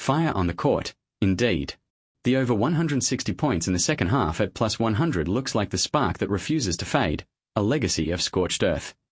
Fire on the court, indeed. The over 160 points in the second half at plus 100 looks like the spark that refuses to fade, a legacy of scorched earth.